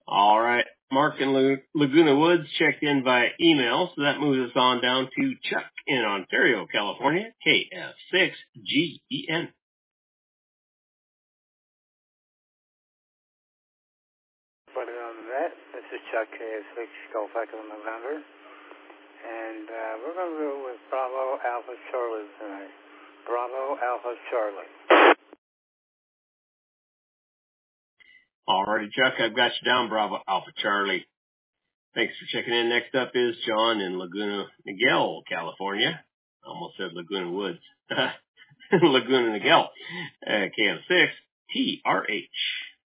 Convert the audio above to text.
All right. Mark in Laguna Woods checked in by email, so that moves us on down to Chuck in Ontario, California, KF6GEN. Put it on that. This is Chuck, KF6 Golf Echo November. And we're going to go with Bravo Alpha Charlie tonight. Bravo Alpha Charlie. All righty, Chuck, I've got you down, Bravo Alpha Charlie. Thanks for checking in. Next up is John in Laguna Niguel, California. I almost said Laguna Woods. Laguna Niguel, KF6TRH.